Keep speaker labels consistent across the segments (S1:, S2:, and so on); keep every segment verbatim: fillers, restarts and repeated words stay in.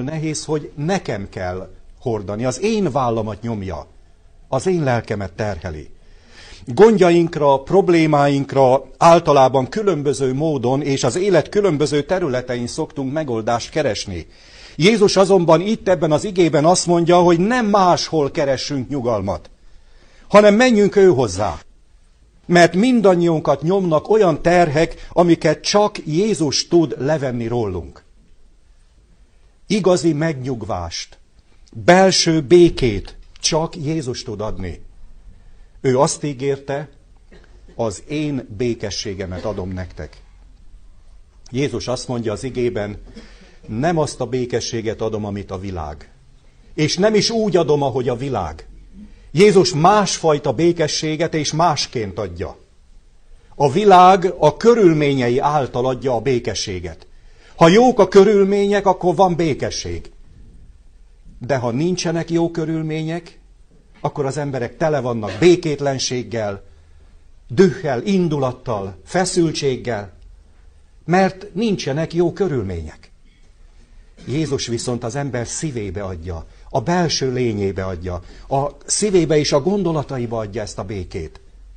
S1: attól nehéz, hogy nekem kell hordani, az én vállamat nyomja, az én lelkemet terheli. Gondjainkra, problémáinkra általában különböző módon és az élet különböző területein szoktunk megoldást keresni. Jézus azonban itt ebben az igében azt mondja, hogy nem máshol keressünk nyugalmat, hanem menjünk ő hozzá. Mert mindannyiunkat nyomnak olyan terhek, amiket csak Jézus tud levenni rólunk. Igazi megnyugvást, belső békét csak Jézus tud adni. Ő azt ígérte, az én békességemet adom nektek. Jézus azt mondja az igében, nem azt a békességet adom, amit a világ. És nem is úgy adom, ahogy a világ. Jézus másfajta békességet és másként adja. A világ a körülményei által adja a békességet. Ha jók a körülmények, akkor van békesség. De ha nincsenek jó körülmények, akkor az emberek tele vannak békétlenséggel, dühhel, indulattal, feszültséggel, mert nincsenek jó körülmények. Jézus viszont az ember szívébe adja, a belső lényébe adja, a szívébe és a gondolataiba adja ezt a békét.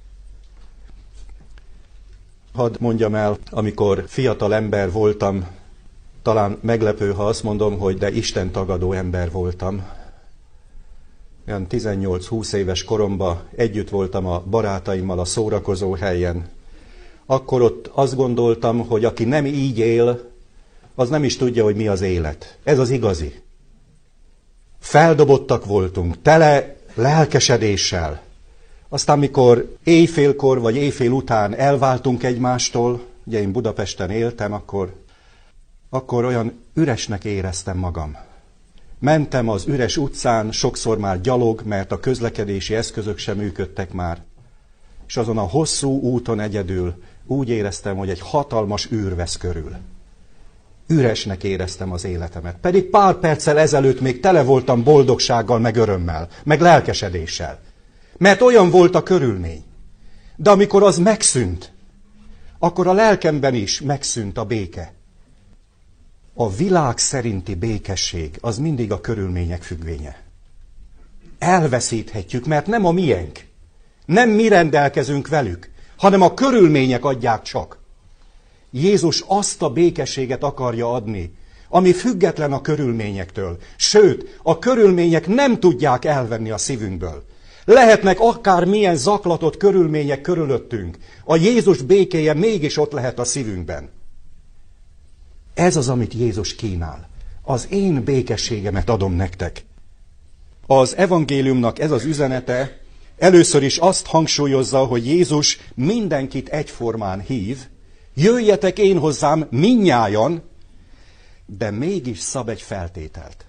S1: Hadd mondjam el, amikor fiatal ember voltam, talán meglepő, ha azt mondom, hogy de Isten tagadó ember voltam. Olyan tizennyolc-húsz éves koromban együtt voltam a barátaimmal a szórakozó helyen. Akkor ott azt gondoltam, hogy aki nem így él, az nem is tudja, hogy mi az élet. Ez az igazi. Feldobottak voltunk, tele lelkesedéssel. Aztán, mikor éjfélkor vagy éjfél után elváltunk egymástól, ugye én Budapesten éltem, akkor, akkor olyan üresnek éreztem magam. Mentem az üres utcán, sokszor már gyalog, mert a közlekedési eszközök sem működtek már. És azon a hosszú úton egyedül úgy éreztem, hogy egy hatalmas űr vesz körül. Üresnek éreztem az életemet. Pedig pár perccel ezelőtt még tele voltam boldogsággal, meg örömmel, meg lelkesedéssel. Mert olyan volt a körülmény. De amikor az megszűnt, akkor a lelkemben is megszűnt a béke. A világ szerinti békesség az mindig a körülmények függvénye. Elveszíthetjük, mert nem a miénk. Nem mi rendelkezünk velük, hanem a körülmények adják csak. Jézus azt a békességet akarja adni, ami független a körülményektől. Sőt, a körülmények nem tudják elvenni a szívünkből. Lehetnek akár milyen zaklatott körülmények körülöttünk. A Jézus békéje mégis ott lehet a szívünkben. Ez az, amit Jézus kínál. Az én békességemet adom nektek. Az evangéliumnak ez az üzenete először is azt hangsúlyozza, hogy Jézus mindenkit egyformán hív, jöjjetek én hozzám mindnyájan, de mégis szab egy feltételt.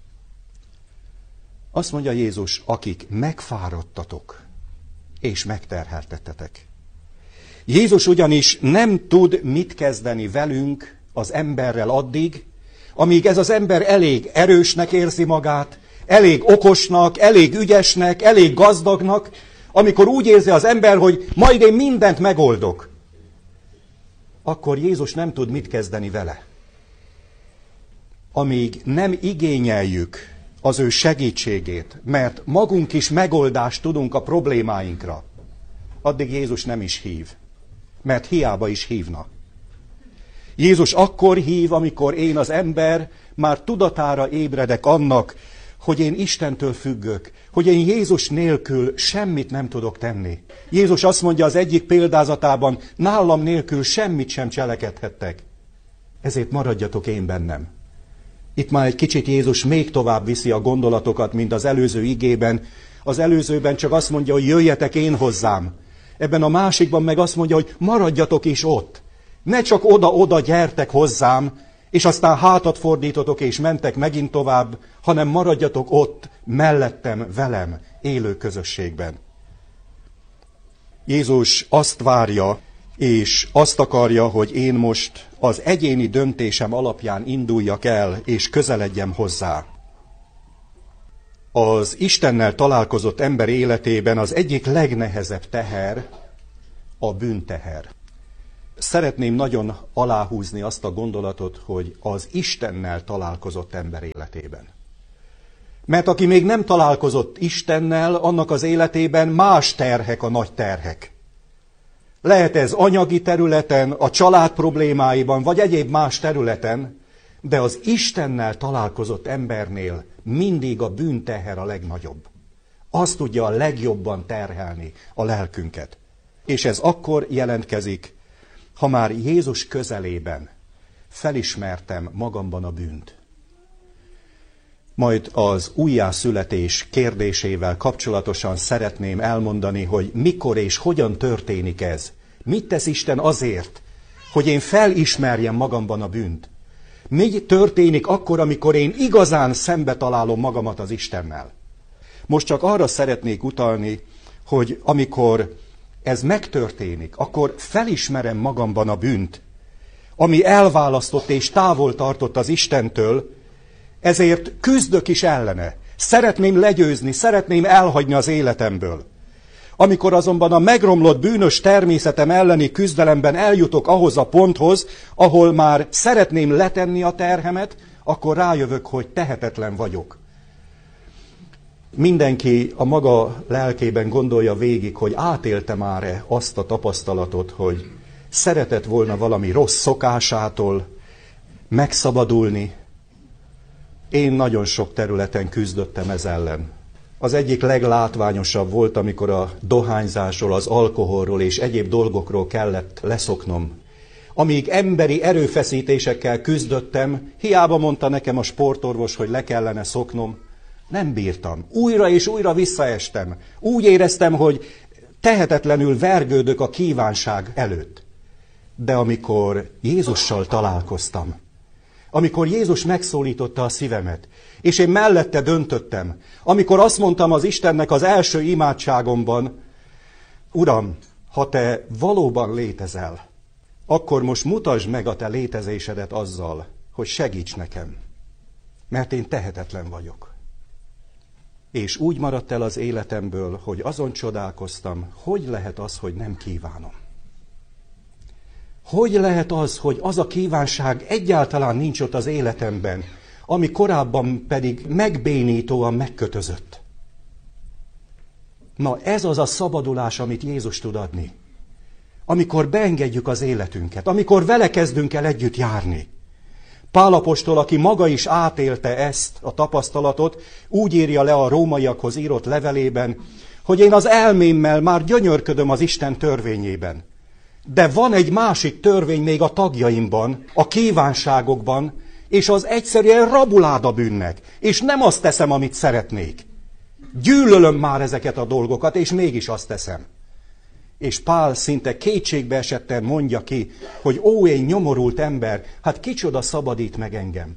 S1: Azt mondja Jézus, akik megfáradtatok és megterheltettetek. Jézus ugyanis nem tud mit kezdeni velünk, az emberrel addig, amíg ez az ember elég erősnek érzi magát, elég okosnak, elég ügyesnek, elég gazdagnak, amikor úgy érzi az ember, hogy majd én mindent megoldok, akkor Jézus nem tud mit kezdeni vele. Amíg nem igényeljük az ő segítségét, mert magunk is megoldást tudunk a problémáinkra, addig Jézus nem is hív, mert hiába is hívna. Jézus akkor hív, amikor én az ember már tudatára ébredek annak, hogy én Istentől függök, hogy én Jézus nélkül semmit nem tudok tenni. Jézus azt mondja az egyik példázatában, nálam nélkül semmit sem cselekedhettek. Ezért maradjatok én bennem. Itt már egy kicsit Jézus még tovább viszi a gondolatokat, mint az előző igében. Az előzőben csak azt mondja, hogy jöjjetek én hozzám. Ebben a másikban meg azt mondja, hogy maradjatok is ott. Ne csak oda-oda gyertek hozzám, és aztán hátat fordítotok és mentek megint tovább, hanem maradjatok ott, mellettem, velem, élő közösségben. Jézus azt várja, és azt akarja, hogy én most az egyéni döntésem alapján induljak el, és közeledjem hozzá. Az Istennel találkozott ember életében az egyik legnehezebb teher a bűnteher. Szeretném nagyon aláhúzni azt a gondolatot, hogy az Istennel találkozott ember életében. Mert aki még nem találkozott Istennel, annak az életében más terhek a nagy terhek. Lehet ez anyagi területen, a család problémáiban, vagy egyéb más területen, de az Istennel találkozott embernél mindig a bűnteher a legnagyobb. Az tudja a legjobban terhelni a lelkünket. És ez akkor jelentkezik, ha már Jézus közelében felismertem magamban a bűnt. Majd az újjászületés kérdésével kapcsolatosan szeretném elmondani, hogy mikor és hogyan történik ez. Mit tesz Isten azért, hogy én felismerjem magamban a bűnt? Mi történik akkor, amikor én igazán szembe találom magamat az Istennel? Most csak arra szeretnék utalni, hogy amikor ez megtörténik, akkor felismerem magamban a bűnt, ami elválasztott és távol tartott az Istentől, ezért küzdök is ellene. Szeretném legyőzni, szeretném elhagyni az életemből. Amikor azonban a megromlott bűnös természetem elleni küzdelemben eljutok ahhoz a ponthoz, ahol már szeretném letenni a terhemet, akkor rájövök, hogy tehetetlen vagyok. Mindenki a maga lelkében gondolja végig, hogy átélte már-e azt a tapasztalatot, hogy szeretett volna valami rossz szokásától megszabadulni. Én nagyon sok területen küzdöttem ez ellen. Az egyik leglátványosabb volt, amikor a dohányzásról, az alkoholról és egyéb dolgokról kellett leszoknom. Amíg emberi erőfeszítésekkel küzdöttem, hiába mondta nekem a sportorvos, hogy le kellene szoknom, nem bírtam. Újra és újra visszaestem. Úgy éreztem, hogy tehetetlenül vergődök a kívánság előtt. De amikor Jézussal találkoztam, amikor Jézus megszólította a szívemet, és én mellette döntöttem, amikor azt mondtam az Istennek az első imádságomban, Uram, ha te valóban létezel, akkor most mutasd meg a te létezésedet azzal, hogy segíts nekem, mert én tehetetlen vagyok. És úgy maradt el az életemből, hogy azon csodálkoztam, hogy lehet az, hogy nem kívánom. Hogy lehet az, hogy az a kívánság egyáltalán nincs ott az életemben, ami korábban pedig megbénítóan megkötözött. Na ez az a szabadulás, amit Jézus tud adni. Amikor beengedjük az életünket, amikor vele kezdünk el együtt járni. Pál apostol, aki maga is átélte ezt a tapasztalatot, úgy írja le a rómaiakhoz írott levelében, hogy én az elmémmel már gyönyörködöm az Isten törvényében. De van egy másik törvény még a tagjaimban, a kívánságokban, és az egyszerűen rabulád a bűnnek, és nem azt teszem, amit szeretnék. Gyűlölöm már ezeket a dolgokat, és mégis azt teszem. És Pál szinte kétségbe esetten mondja ki, hogy ó, én nyomorult ember, hát kicsoda szabadít meg engem.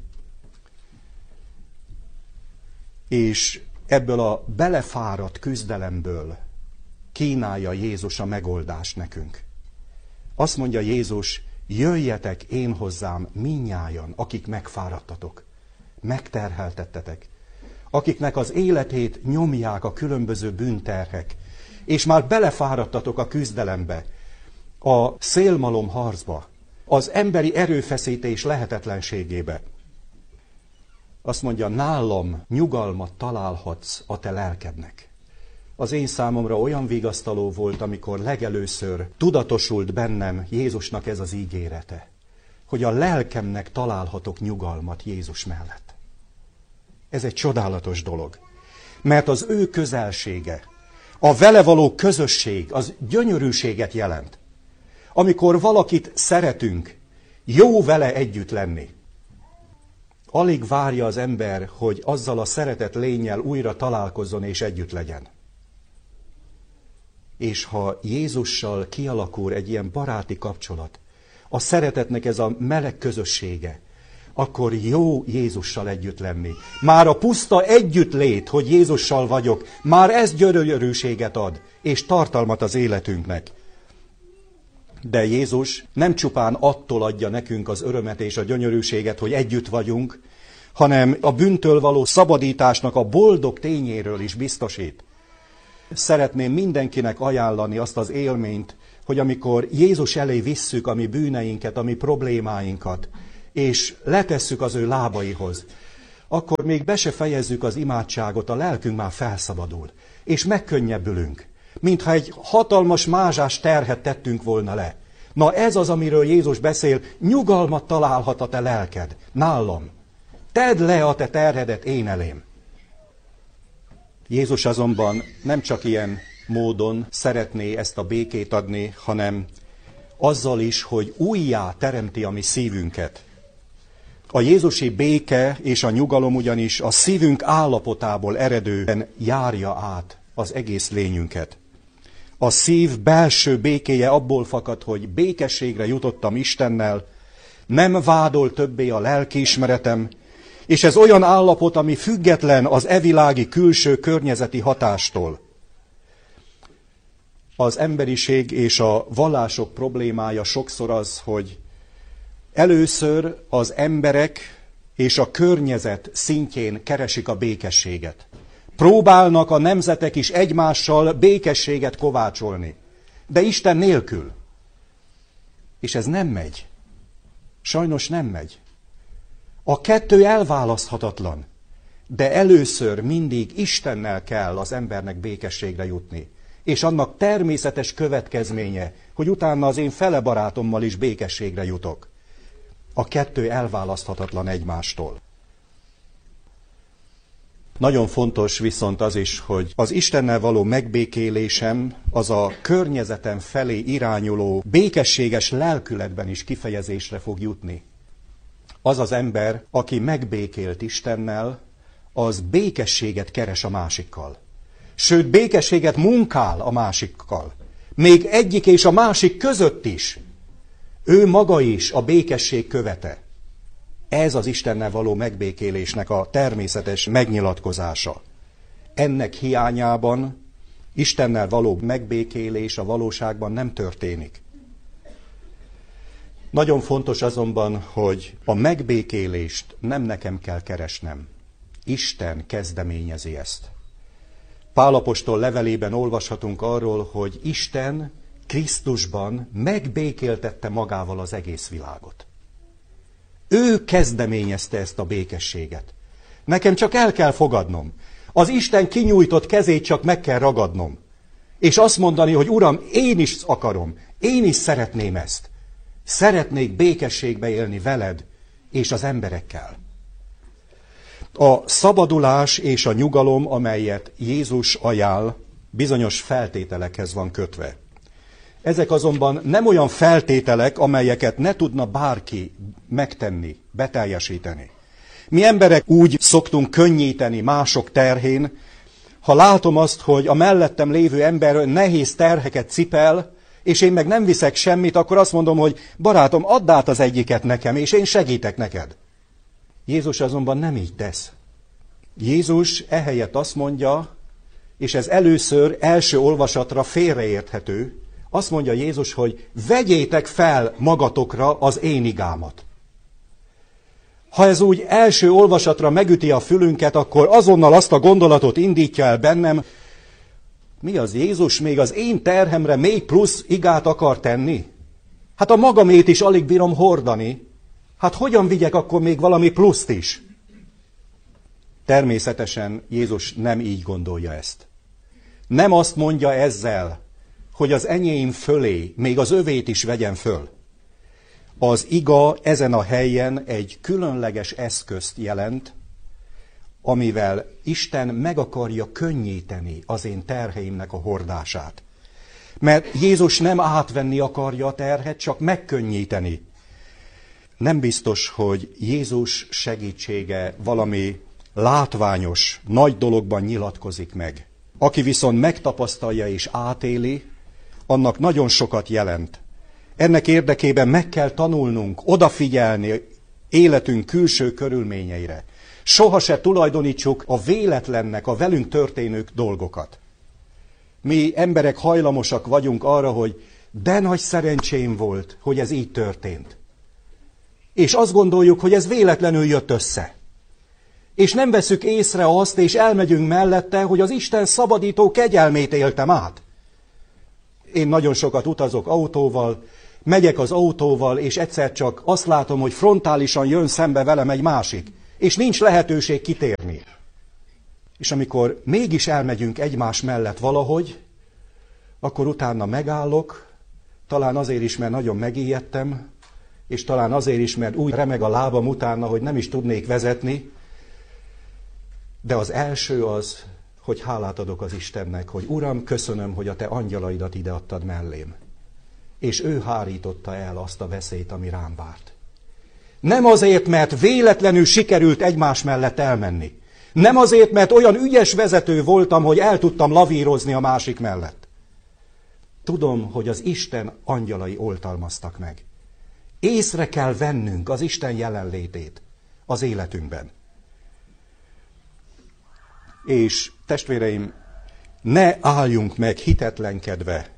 S1: És ebből a belefáradt küzdelemből kínálja Jézus a megoldást nekünk. Azt mondja Jézus, jöjjetek én hozzám mindnyájan, akik megfáradtatok, megterheltettetek, akiknek az életét nyomják a különböző bűnterhek, és már belefáradtatok a küzdelembe, a szélmalom harcba, az emberi erőfeszítés lehetetlenségébe. Azt mondja, nálam nyugalmat találhatsz a te lelkednek. Az én számomra olyan vigasztaló volt, amikor legelőször tudatosult bennem Jézusnak ez az ígérete, hogy a lelkemnek találhatok nyugalmat Jézus mellett. Ez egy csodálatos dolog, mert az ő közelsége, a vele való közösség, az gyönyörűséget jelent. Amikor valakit szeretünk, jó vele együtt lenni. Alig várja az ember, hogy azzal a szeretett lénnyel újra találkozzon és együtt legyen. És ha Jézussal kialakul egy ilyen baráti kapcsolat, a szeretetnek ez a meleg közössége, akkor jó Jézussal együtt lenni. Már a puszta együttlét, hogy Jézussal vagyok, már ez gyönyörűséget ad, és tartalmat az életünknek. De Jézus nem csupán attól adja nekünk az örömet és a gyönyörűséget, hogy együtt vagyunk, hanem a bűntől való szabadításnak a boldog tényéről is biztosít. Szeretném mindenkinek ajánlani azt az élményt, hogy amikor Jézus elé visszük a mi bűneinket, a mi problémáinkat, és letesszük az ő lábaihoz, akkor még be se fejezzük az imádságot, a lelkünk már felszabadul, és megkönnyebbülünk, mintha egy hatalmas mázsás terhet tettünk volna le. Na ez az, amiről Jézus beszél, nyugalmat találhat a te lelked, nálam. Tedd le a te terhedet én elém. Jézus azonban nem csak ilyen módon szeretné ezt a békét adni, hanem azzal is, hogy újjá teremti a mi szívünket. A jézusi béke és a nyugalom ugyanis a szívünk állapotából eredően járja át az egész lényünket. A szív belső békéje abból fakad, hogy békességre jutottam Istennel, nem vádol többé a lelkiismeretem, és ez olyan állapot, ami független az evilági külső környezeti hatástól. Az emberiség és a vallások problémája sokszor az, hogy először az emberek és a környezet szintjén keresik a békességet. Próbálnak a nemzetek is egymással békességet kovácsolni, de Isten nélkül. És ez nem megy. Sajnos nem megy. A kettő elválaszthatatlan, de először mindig Istennel kell az embernek békességre jutni. És annak természetes következménye, hogy utána az én fele barátommal is békességre jutok. A kettő elválaszthatatlan egymástól. Nagyon fontos viszont az is, hogy az Istennel való megbékélésem az a környezetem felé irányuló békességes lelkületben is kifejezésre fog jutni. Az az ember, aki megbékélt Istennel, az békességet keres a másikkal. Sőt, békességet munkál a másikkal. Még egyik és a másik között is. Ő maga is a békesség követe. Ez az Istennel való megbékélésnek a természetes megnyilatkozása. Ennek hiányában Istennel való megbékélés a valóságban nem történik. Nagyon fontos azonban, hogy a megbékélést nem nekem kell keresnem. Isten kezdeményezi ezt. Pál apostol levelében olvashatunk arról, hogy Isten Krisztusban megbékéltette magával az egész világot. Ő kezdeményezte ezt a békességet. Nekem csak el kell fogadnom. Az Isten kinyújtott kezét csak meg kell ragadnom. És azt mondani, hogy Uram, én is akarom, én is szeretném ezt. Szeretnék békességbe élni veled és az emberekkel. A szabadulás és a nyugalom, amelyet Jézus ajánl, bizonyos feltételekhez van kötve. Ezek azonban nem olyan feltételek, amelyeket ne tudna bárki megtenni, beteljesíteni. Mi emberek úgy szoktunk könnyíteni mások terhén, ha látom azt, hogy a mellettem lévő ember nehéz terheket cipel, és én meg nem viszek semmit, akkor azt mondom, hogy barátom, add át az egyiket nekem, és én segítek neked. Jézus azonban nem így tesz. Jézus ehelyett azt mondja, és ez először első olvasatra félreérthető, azt mondja Jézus, hogy vegyétek fel magatokra az én igámat. Ha ez úgy első olvasatra megüti a fülünket, akkor azonnal azt a gondolatot indítja el bennem, mi az Jézus még az én terhemre még plusz igát akar tenni? Hát a magamét is alig bírom hordani. Hát hogyan vigyek akkor még valami pluszt is? Természetesen Jézus nem így gondolja ezt. Nem azt mondja ezzel, hogy az enyém fölé még az övét is vegyen föl. Az iga ezen a helyen egy különleges eszközt jelent, amivel Isten meg akarja könnyíteni az én terheimnek a hordását. Mert Jézus nem átvenni akarja a terhet, csak megkönnyíteni. Nem biztos, hogy Jézus segítsége valami látványos, nagy dologban nyilatkozik meg. Aki viszont megtapasztalja és átéli, annak nagyon sokat jelent. Ennek érdekében meg kell tanulnunk, odafigyelni életünk külső körülményeire. Soha se tulajdonítsuk a véletlennek a velünk történő dolgokat. Mi emberek hajlamosak vagyunk arra, hogy de nagy szerencsém volt, hogy ez így történt. És azt gondoljuk, hogy ez véletlenül jött össze. és nem veszük észre azt, és elmegyünk mellette, hogy az Isten szabadító kegyelmét éltem át. Én nagyon sokat utazok autóval, megyek az autóval, és egyszer csak azt látom, hogy frontálisan jön szembe velem egy másik, és nincs lehetőség kitérni. És amikor mégis elmegyünk egymás mellett valahogy, akkor utána megállok, talán azért is, mert nagyon megijedtem, és talán azért is, mert úgy remeg a lábam utána, hogy nem is tudnék vezetni, de az első az, hogy hálát adok az Istennek, hogy Uram, köszönöm, hogy a te angyalaidat ideadtad mellém. És ő hárította el azt a veszélyt, ami rám várt. Nem azért, mert véletlenül sikerült egymás mellett elmenni. Nem azért, mert olyan ügyes vezető voltam, hogy el tudtam lavírozni a másik mellett. Tudom, hogy az Isten angyalai oltalmaztak meg. Észre kell vennünk az Isten jelenlétét az életünkben. És testvéreim, ne álljunk meg hitetlenkedve,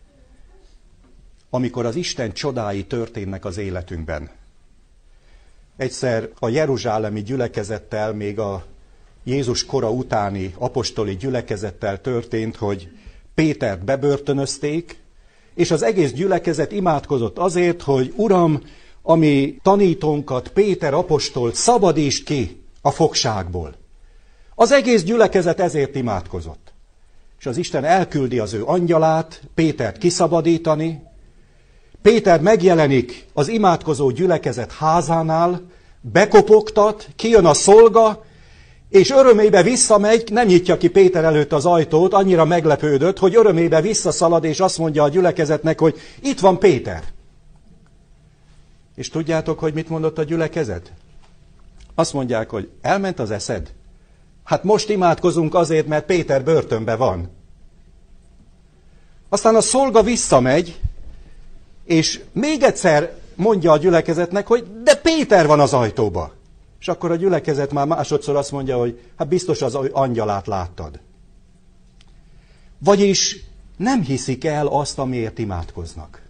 S1: amikor az Isten csodái történnek az életünkben. Egyszer a jeruzsálemi gyülekezettel, még a Jézus kora utáni apostoli gyülekezettel történt, hogy Pétert bebörtönözték, és az egész gyülekezet imádkozott azért, hogy Uram, ami tanítónkat, Péter apostolt, szabadítsd ki a fogságból. Az egész gyülekezet ezért imádkozott. És az Isten elküldi az ő angyalát, Pétert kiszabadítani. Péter megjelenik az imádkozó gyülekezet házánál, bekopogtat, kijön a szolga, és örömébe visszamegy, nem nyitja ki Péter előtt az ajtót, annyira meglepődött, hogy örömébe visszaszalad, és azt mondja a gyülekezetnek, hogy itt van Péter. És tudjátok, hogy mit mondott a gyülekezet? Azt mondják, hogy elment az eszed? Hát most imádkozunk azért, mert Péter börtönben van. Aztán a szolga visszamegy, és még egyszer mondja a gyülekezetnek, hogy de Péter van az ajtóba. És akkor a gyülekezet már másodszor azt mondja, hogy hát biztos az angyalát láttad. Vagyis nem hiszik el azt, amiért imádkoznak.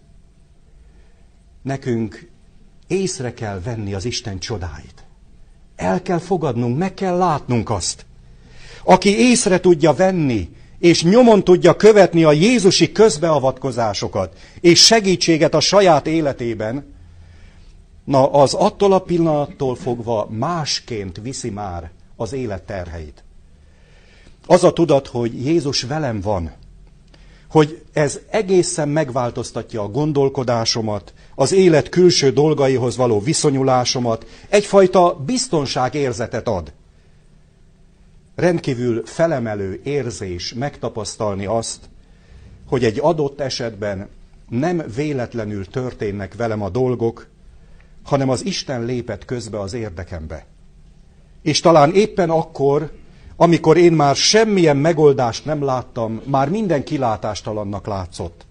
S1: Nekünk észre kell venni az Isten csodáit. El kell fogadnunk, meg kell látnunk azt. Aki észre tudja venni, és nyomon tudja követni a jézusi közbeavatkozásokat, és segítséget a saját életében, na az attól a pillanattól fogva másként viszi már az élet terheit. Az a tudat, hogy Jézus velem van, hogy ez egészen megváltoztatja a gondolkodásomat, az élet külső dolgaihoz való viszonyulásomat, egyfajta biztonságérzetet ad. Rendkívül felemelő érzés megtapasztalni azt, hogy egy adott esetben nem véletlenül történnek velem a dolgok, hanem az Isten lépett közbe az érdekembe. És talán éppen akkor, amikor én már semmilyen megoldást nem láttam, már minden kilátástalannak látszott.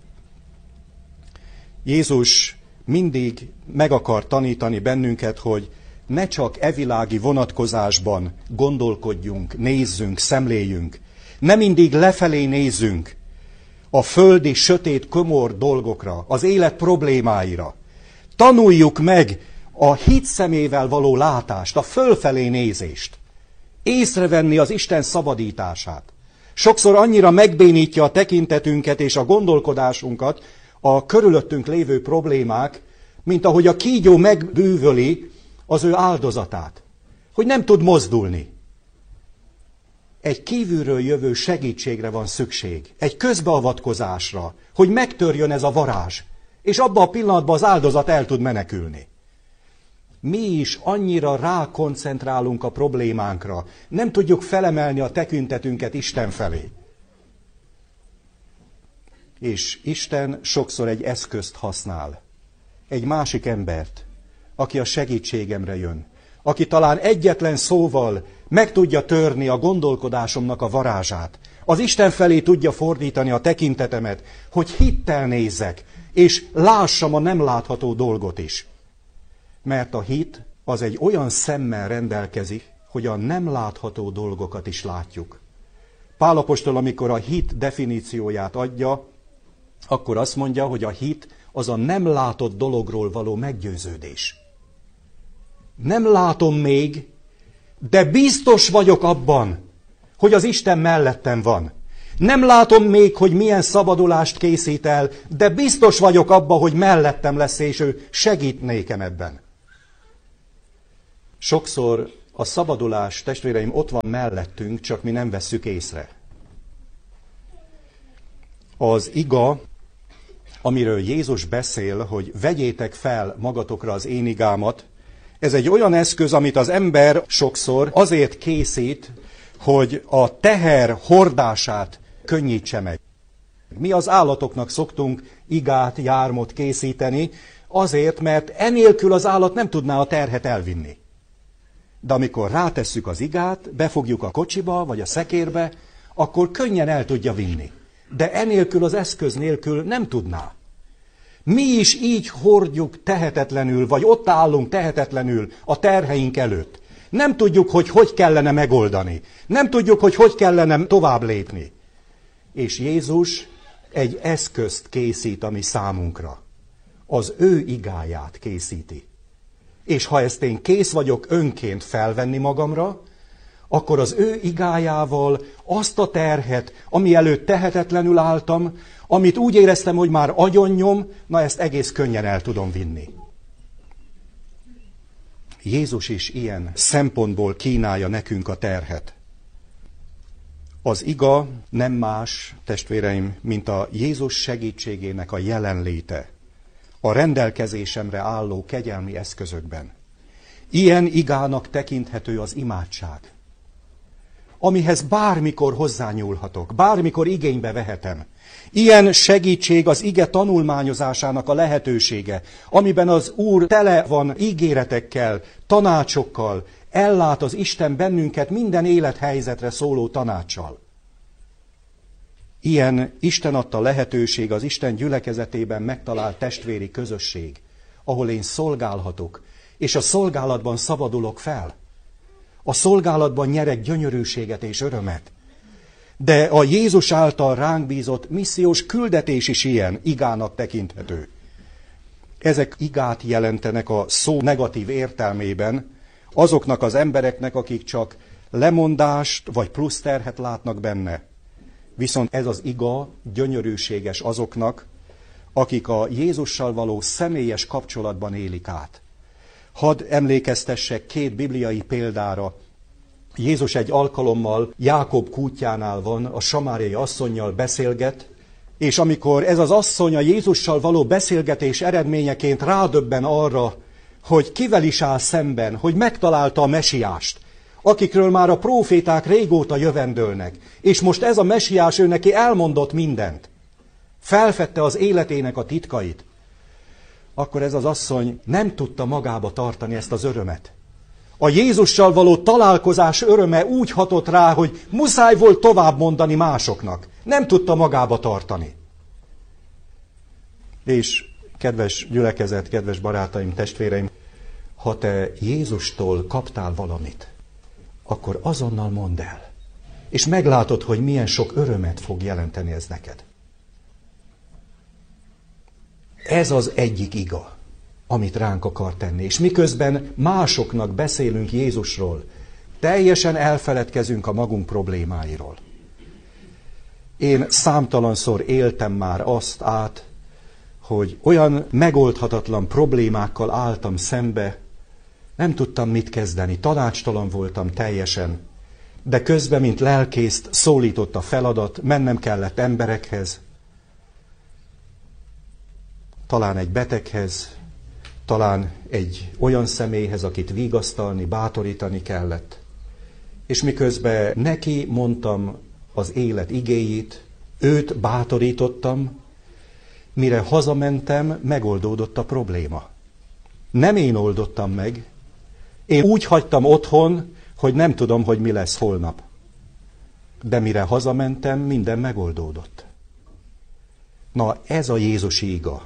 S1: Jézus mindig meg akar tanítani bennünket, hogy ne csak evilági vonatkozásban gondolkodjunk, nézzünk, szemléljünk. Ne mindig lefelé nézzünk a földi, sötét, komor dolgokra, az élet problémáira. Tanuljuk meg a hit szemével való látást, a fölfelé nézést. Észrevenni az Isten szabadítását. Sokszor annyira megbénítja a tekintetünket és a gondolkodásunkat a körülöttünk lévő problémák, mint ahogy a kígyó megbűvöli az ő áldozatát, hogy nem tud mozdulni. Egy kívülről jövő segítségre van szükség, egy közbeavatkozásra, hogy megtörjön ez a varázs, és abban a pillanatban az áldozat el tud menekülni. Mi is annyira rákoncentrálunk a problémánkra, nem tudjuk felemelni a tekintetünket Isten felé. És Isten sokszor egy eszközt használ, egy másik embert, aki a segítségemre jön, aki talán egyetlen szóval meg tudja törni a gondolkodásomnak a varázsát, az Isten felé tudja fordítani a tekintetemet, hogy hittel nézzek, és lássam a nem látható dolgot is. Mert a hit az egy olyan szemmel rendelkezik, hogy a nem látható dolgokat is látjuk. Pál apostol, amikor a hit definícióját adja, akkor azt mondja, hogy a hit az a nem látott dologról való meggyőződés. Nem látom még, De biztos vagyok abban, hogy az Isten mellettem van. Nem látom még, hogy milyen szabadulást készít el, de biztos vagyok abban, hogy mellettem lesz, és ő segít nékem ebben. Sokszor a szabadulás, testvéreim, ott van mellettünk, csak mi nem vesszük észre. Az iga, amiről Jézus beszél, hogy vegyétek fel magatokra az én igámat, ez egy olyan eszköz, amit az ember sokszor azért készít, hogy a teher hordását könnyítse meg. Mi az állatoknak szoktunk igát, jármot készíteni, azért, mert enélkül az állat nem tudná a terhet elvinni. De amikor rátesszük az igát, befogjuk a kocsiba, vagy a szekérbe, akkor könnyen el tudja vinni. De enélkül, az eszköz nélkül nem tudná. Mi is így hordjuk tehetetlenül, vagy ott állunk tehetetlenül a terheink előtt. Nem tudjuk, hogy hogy kellene megoldani. Nem tudjuk, hogy hogy kellene tovább lépni. És Jézus egy eszközt készít a mi számunkra. Az ő igáját készíti. És ha ezt én kész vagyok önként felvenni magamra, akkor az ő igájával azt a terhet, ami előtt tehetetlenül álltam, amit úgy éreztem, hogy már agyonnyom, na ezt egész könnyen el tudom vinni. Jézus is ilyen szempontból kínálja nekünk a terhet. Az iga nem más, testvéreim, mint a Jézus segítségének a jelenléte a rendelkezésemre álló kegyelmi eszközökben. Ilyen igának tekinthető az imádság, amihez bármikor hozzányúlhatok, bármikor igénybe vehetem. Ilyen segítség az ige tanulmányozásának a lehetősége, amiben az Úr tele van ígéretekkel, tanácsokkal, ellát az Isten bennünket minden élethelyzetre szóló tanácssal. Ilyen Isten adta lehetőség az Isten gyülekezetében megtalált testvéri közösség, ahol én szolgálhatok, és a szolgálatban szabadulok fel. A szolgálatban nyerek gyönyörűséget és örömet. De a Jézus által ránk bízott missziós küldetés is ilyen igának tekinthető. Ezek igát jelentenek a szó negatív értelmében azoknak az embereknek, akik csak lemondást vagy plusz terhet látnak benne. Viszont ez az iga gyönyörűséges azoknak, akik a Jézussal való személyes kapcsolatban élik át. Hadd emlékeztessek két bibliai példára. Jézus egy alkalommal Jákob kútjánál van, a samáriai asszonnyal beszélget, és amikor ez az asszony a Jézussal való beszélgetés eredményeként rádöbben arra, hogy kivel is áll szemben, hogy megtalálta a mesiást, akikről már a próféták régóta jövendölnek, és most ez a mesiás ő neki elmondott mindent, felfedte az életének a titkait, akkor ez az asszony nem tudta magába tartani ezt az örömet. A Jézussal való találkozás öröme úgy hatott rá, hogy muszáj volt tovább mondani másoknak. Nem tudta magába tartani. És kedves gyülekezet, kedves barátaim, testvéreim, ha te Jézustól kaptál valamit, akkor azonnal mondd el. És meglátod, hogy milyen sok örömet fog jelenteni ez neked. Ez az egyik iga, amit ránk akar tenni. És miközben másoknak beszélünk Jézusról, teljesen elfeledkezünk a magunk problémáiról. Én számtalanszor éltem már azt át, hogy olyan megoldhatatlan problémákkal álltam szembe, nem tudtam mit kezdeni, tanácstalan voltam teljesen, de közben, mint lelkészt szólított a feladat, mennem kellett emberekhez, talán egy beteghez, talán egy olyan személyhez, akit vigasztalni, bátorítani kellett. És miközben neki mondtam az élet igéjét, őt bátorítottam, mire hazamentem, megoldódott a probléma. Nem én oldottam meg, én úgy hagytam otthon, hogy nem tudom, hogy mi lesz holnap. De mire hazamentem, minden megoldódott. Na, ez a Jézusi iga.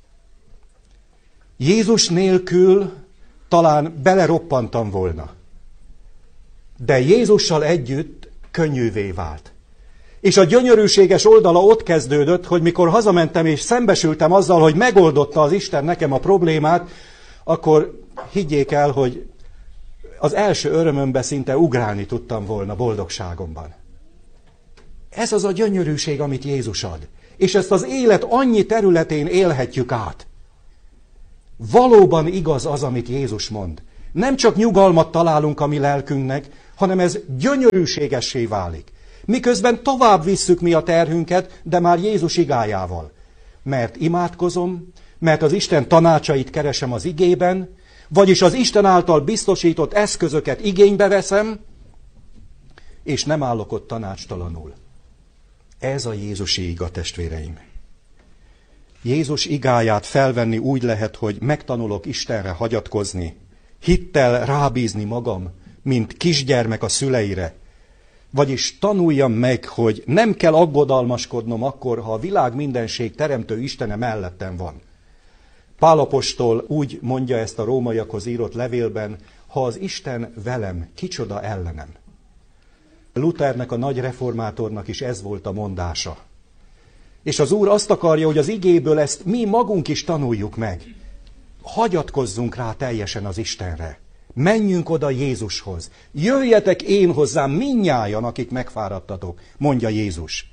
S1: Jézus nélkül talán beleroppantam volna. De Jézussal együtt könnyűvé vált. És a gyönyörűséges oldala ott kezdődött, hogy mikor hazamentem és szembesültem azzal, hogy megoldotta az Isten nekem a problémát, akkor higgyék el, hogy az első örömömbe szinte ugrálni tudtam volna boldogságomban. Ez az a gyönyörűség, amit Jézus ad. És ezt az élet annyi területén élhetjük át. Valóban igaz az, amit Jézus mond. Nem csak nyugalmat találunk a mi lelkünknek, hanem ez gyönyörűségessé válik. Miközben tovább visszük mi a terhünket, de már Jézus igájával. Mert imádkozom, mert az Isten tanácsait keresem az igében, vagyis az Isten által biztosított eszközöket igénybe veszem, és nem állok ott tanácstalanul. Ez a Jézusi iga, testvéreim. Jézus igáját felvenni úgy lehet, hogy megtanulok Istenre hagyatkozni, hittel rábízni magam, mint kisgyermek a szüleire. Vagyis tanuljam meg, hogy nem kell aggodalmaskodnom akkor, ha a világ mindenség teremtő Istene mellettem van. Pál apostol úgy mondja ezt a rómaiakhoz írott levélben, ha az Isten velem, kicsoda ellenem. Luthernek, a nagy reformátornak is ez volt a mondása. És az Úr azt akarja, hogy az igéből ezt mi magunk is tanuljuk meg. Hagyatkozzunk rá teljesen az Istenre. Menjünk oda Jézushoz. Jöjjetek én hozzám mindnyájan, akik megfáradtatok, mondja Jézus.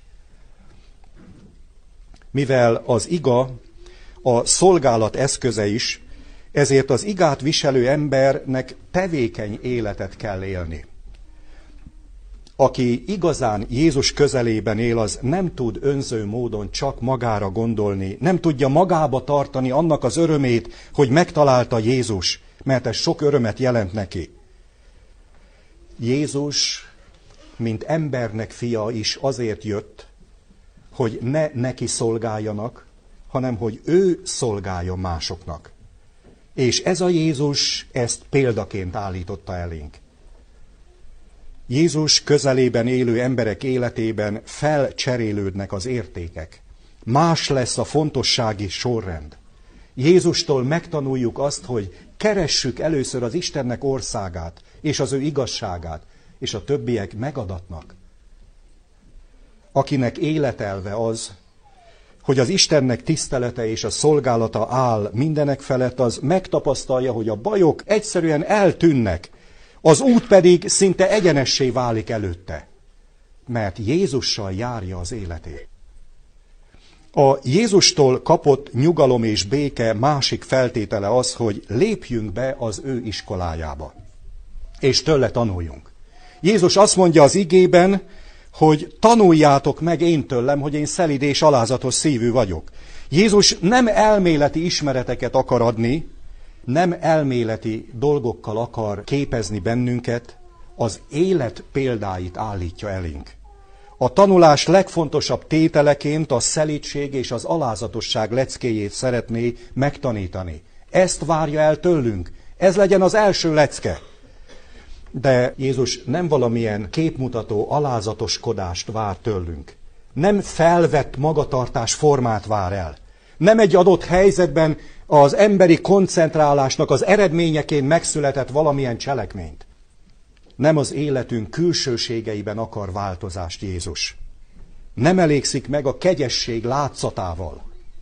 S1: Mivel az iga a szolgálat eszköze is, ezért az igát viselő embernek tevékeny életet kell élni. Aki igazán Jézus közelében él, az nem tud önző módon csak magára gondolni, nem tudja magába tartani annak az örömét, hogy megtalálta Jézus, mert ez sok örömet jelent neki. Jézus, mint embernek fia is azért jött, hogy ne neki szolgáljanak, hanem hogy ő szolgáljon másoknak. És ez a Jézus ezt példaként állította elénk. Jézus közelében élő emberek életében felcserélődnek az értékek. Más lesz a fontossági sorrend. Jézustól megtanuljuk azt, hogy keressük először az Istennek országát, és az ő igazságát, és a többiek megadatnak. Akinek életelve az, hogy az Istennek tisztelete és a szolgálata áll mindenek felett, az megtapasztalja, hogy a bajok egyszerűen eltűnnek, az út pedig szinte egyenessé válik előtte, mert Jézussal járja az életét. A Jézustól kapott nyugalom és béke másik feltétele az, hogy lépjünk be az ő iskolájába, és tőle tanuljunk. Jézus azt mondja az igében, hogy tanuljátok meg én tőlem, hogy én szelíd és alázatos szívű vagyok. Jézus nem elméleti ismereteket akar adni, nem elméleti dolgokkal akar képezni bennünket, az élet példáit állítja elénk. A tanulás legfontosabb tételeként a szelídség és az alázatosság leckéjét szeretné megtanítani. Ezt várja el tőlünk. Ez legyen az első lecke. De Jézus nem valamilyen képmutató alázatoskodást vár tőlünk. Nem felvett magatartás formát vár el. Nem egy adott helyzetben az emberi koncentrálásnak az eredményeként megszületett valamilyen cselekményt. Nem az életünk külsőségeiben akar változást Jézus. Nem elégszik meg a kegyesség látszatával.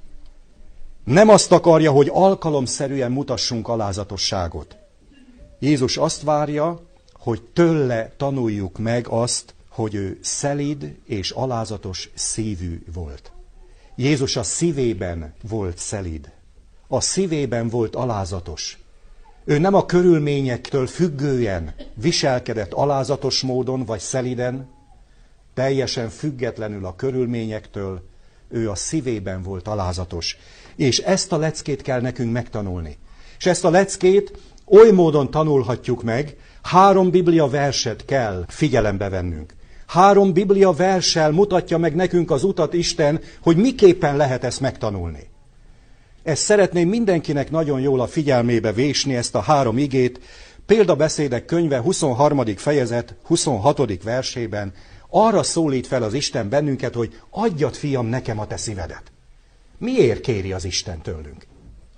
S1: Nem azt akarja, hogy alkalomszerűen mutassunk alázatosságot. Jézus azt várja, hogy tőle tanuljuk meg azt, hogy ő szelíd és alázatos szívű volt. Jézus a szívében volt szelíd. A szívében volt alázatos. Ő nem a körülményektől függően viselkedett alázatos módon vagy szelíden, teljesen függetlenül a körülményektől, ő a szívében volt alázatos. És ezt a leckét kell nekünk megtanulni. És ezt a leckét oly módon tanulhatjuk meg, három Biblia verset kell figyelembe vennünk. Három Biblia verssel mutatja meg nekünk az utat Isten, hogy miképpen lehet ezt megtanulni. Ezt szeretném mindenkinek nagyon jól a figyelmébe vésni, ezt a három igét. Példabeszédek könyve huszonharmadik fejezet huszonhatodik versében arra szólít fel az Isten bennünket, hogy adjad, fiam, nekem a te szívedet. Miért kéri az Isten tőlünk?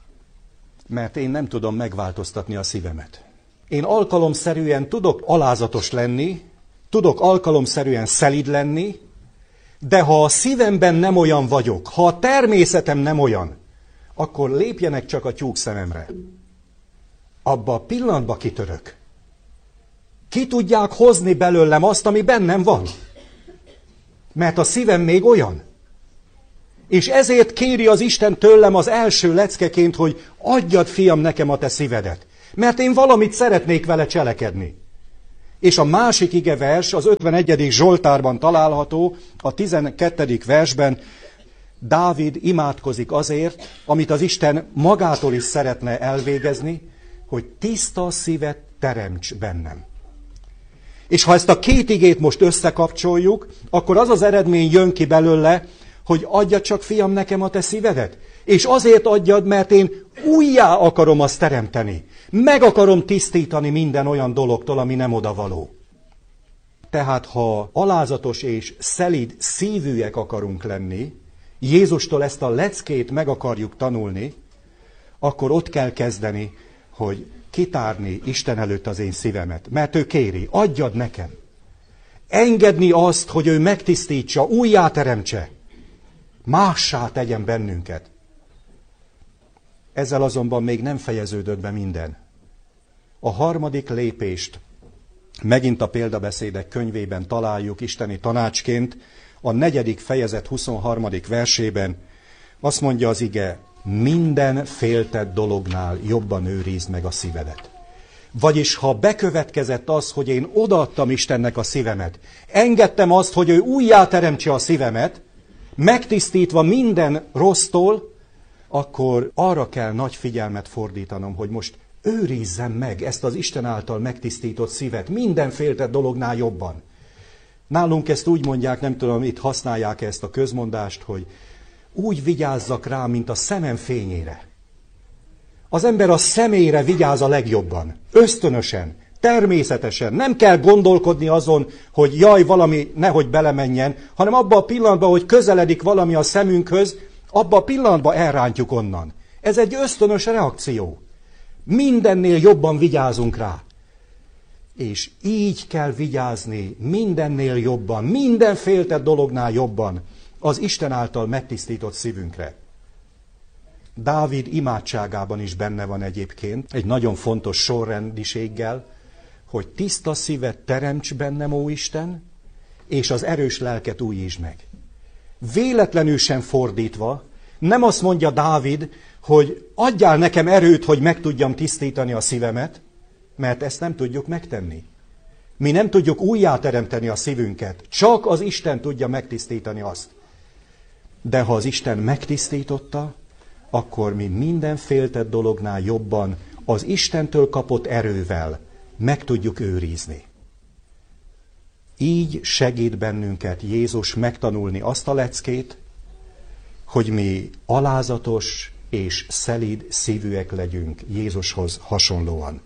S1: Mert én nem tudom megváltoztatni a szívemet. Én alkalomszerűen tudok alázatos lenni, tudok alkalomszerűen szelíd lenni, de ha a szívemben nem olyan vagyok, ha a természetem nem olyan, akkor lépjenek csak a tyúk szememre. Abba a pillanatban kitörök. Ki tudják hozni belőlem azt, ami bennem van. Mert a szívem még olyan. És ezért kéri az Isten tőlem az első leckeként, hogy adjad, fiam, nekem a te szívedet. Mert én valamit szeretnék vele cselekedni. És a másik igevers az ötvenegyedik Zsoltárban található, a tizenkettedik versben Dávid imádkozik azért, amit az Isten magától is szeretne elvégezni, hogy tiszta szívet teremts bennem. És ha ezt a két igét most összekapcsoljuk, akkor az az eredmény jön ki belőle, hogy adjad csak, fiam, nekem a te szívedet. És azért adjad, mert én újjá akarom azt teremteni. Meg akarom tisztítani minden olyan dologtól, ami nem odavaló. Tehát ha alázatos és szelíd szívűek akarunk lenni, Jézustól ezt a leckét meg akarjuk tanulni, akkor ott kell kezdeni, hogy kitárni Isten előtt az én szívemet. Mert ő kéri, adjad nekem. Engedni azt, hogy ő megtisztítsa, újjá teremtse. Mássá tegyen bennünket. Ezzel azonban még nem fejeződött be minden. A harmadik lépést megint a példabeszédek könyvében találjuk isteni tanácsként, a negyedik fejezet huszonharmadik versében azt mondja az ige, minden féltett dolognál jobban őrizd meg a szívedet. Vagyis ha bekövetkezett az, hogy én odaadtam Istennek a szívemet, engedtem azt, hogy ő újjá teremtse a szívemet, megtisztítva minden rossztól, akkor arra kell nagy figyelmet fordítanom, hogy most őrizzem meg ezt az Isten által megtisztított szívet minden féltett dolognál jobban. Nálunk ezt úgy mondják, nem tudom, itt használják ezt a közmondást, hogy úgy vigyázzak rá, mint a szemem fényére. Az ember a szemére vigyáz a legjobban, ösztönösen, természetesen. Nem kell gondolkodni azon, hogy jaj, valami nehogy belemenjen, hanem abban a pillanatban, hogy közeledik valami a szemünkhöz, abban a pillanatban elrántjuk onnan. Ez egy ösztönös reakció. Mindennél jobban vigyázunk rá. És így kell vigyázni mindennél jobban, minden féltett dolognál jobban az Isten által megtisztított szívünkre. Dávid imádságában is benne van egyébként, egy nagyon fontos sorrendiséggel, hogy tiszta szívet teremts bennem, ó Isten, és az erős lelket újítsd meg. Véletlenül sem fordítva, nem azt mondja Dávid, hogy adjál nekem erőt, hogy meg tudjam tisztítani a szívemet, mert ezt nem tudjuk megtenni. Mi nem tudjuk újjáteremteni a szívünket, csak az Isten tudja megtisztítani azt. De ha az Isten megtisztította, akkor mi minden féltett dolognál jobban az Istentől kapott erővel meg tudjuk őrizni. Így segít bennünket Jézus megtanulni azt a leckét, hogy mi alázatos és szelíd szívűek legyünk Jézushoz hasonlóan.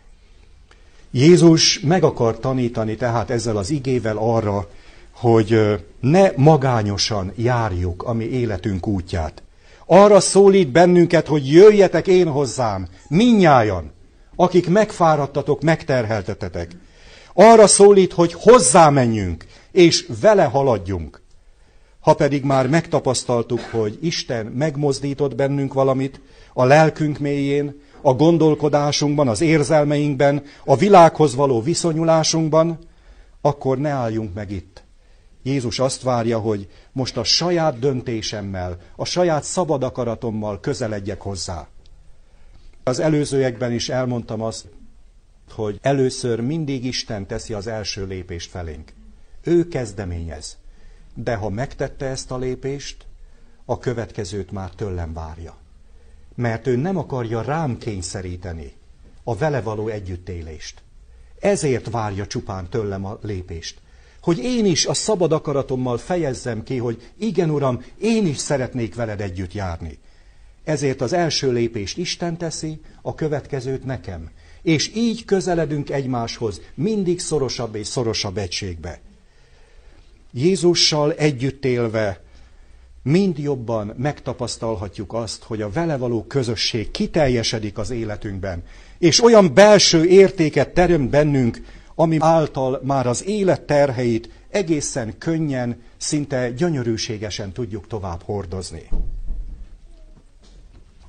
S1: Jézus meg akar tanítani tehát ezzel az igével arra, hogy ne magányosan járjuk a mi életünk útját. Arra szólít bennünket, hogy jöjjetek én hozzám, mindnyájan, akik megfáradtatok, megterheltetetek. Arra szólít, hogy hozzá menjünk, és vele haladjunk. Ha pedig már megtapasztaltuk, hogy Isten megmozdított bennünk valamit, a lelkünk mélyén, a gondolkodásunkban, az érzelmeinkben, a világhoz való viszonyulásunkban, akkor ne álljunk meg itt. Jézus azt várja, hogy most a saját döntésemmel, a saját szabad akaratommal közeledjek hozzá. Az előzőekben is elmondtam azt, hogy először mindig Isten teszi az első lépést felénk. Ő kezdeményez. De ha megtette ezt a lépést, a következőt már tőlem várja. Mert ő nem akarja rám kényszeríteni a vele való együttélést. Ezért várja csupán tőlem a lépést. Hogy én is a szabad akaratommal fejezzem ki, hogy igen, Uram, én is szeretnék veled együtt járni. Ezért az első lépést Isten teszi, a következőt nekem. És így közeledünk egymáshoz, mindig szorosabb és szorosabb egységbe. Jézussal együtt élve mind jobban megtapasztalhatjuk azt, hogy a vele való közösség kiteljesedik az életünkben, és olyan belső értéket teremt bennünk, ami által már az élet terheit egészen könnyen, szinte gyönyörűségesen tudjuk tovább hordozni.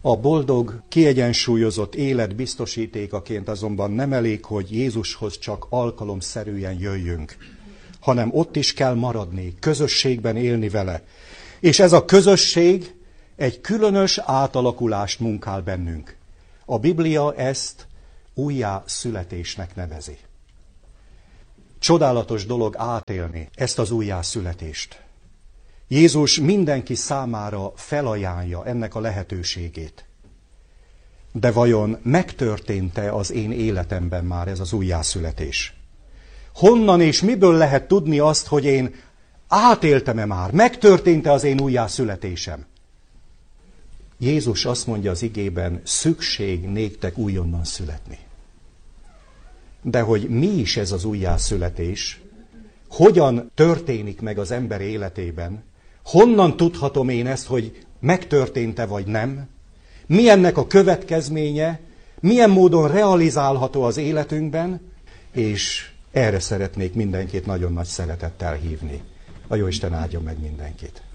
S1: A boldog, kiegyensúlyozott élet biztosítékaként azonban nem elég, hogy Jézushoz csak alkalomszerűen jöjjünk, hanem ott is kell maradni, közösségben élni vele. És ez a közösség egy különös átalakulást munkál bennünk. A Biblia ezt újjászületésnek nevezi. Csodálatos dolog átélni ezt az újjászületést. Jézus mindenki számára felajánlja ennek a lehetőségét. De vajon megtörtént-e az én életemben már ez az újjászületés? Honnan és miből lehet tudni azt, hogy én átéltem-e már, megtörtént-e az én újjászületésem? Jézus azt mondja az igében, szükség néktek újonnan születni. De hogy mi is ez az újjászületés, hogyan történik meg az ember életében, honnan tudhatom én ezt, hogy megtörtént-e vagy nem, mi ennek a következménye, milyen módon realizálható az életünkben, és erre szeretnék mindenkit nagyon nagy szeretettel hívni. A Jóisten áldjon meg mindenkit.